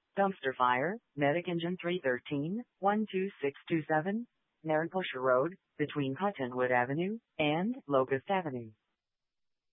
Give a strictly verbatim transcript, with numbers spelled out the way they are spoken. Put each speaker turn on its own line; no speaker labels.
Dumpster fire, Medic Engine three thirteen, one two six two seven, Narragansett Road, between Cottonwood Avenue and Locust Avenue.